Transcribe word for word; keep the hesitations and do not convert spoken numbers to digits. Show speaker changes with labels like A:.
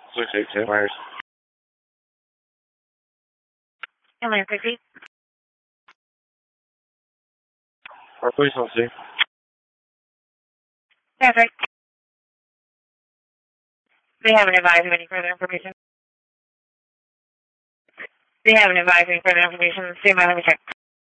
A: six eight ten Myers.
B: Atlantic fifty.
A: Our police on scene.
B: That's right. They haven't advised of any further information. They haven't advised any further information. Stand by, let me check.